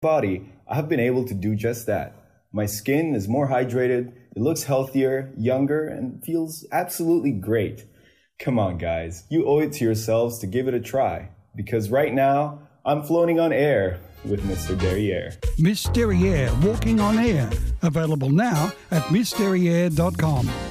body, I've been able to do just that. My skin is more hydrated, it looks healthier, younger, and feels absolutely great. Come on, guys, you owe it to yourselves to give it a try. Because right now, I'm floating on air with Mr. Derriere. Miss Derriere, walking on air. Available now at MissDerriere.com.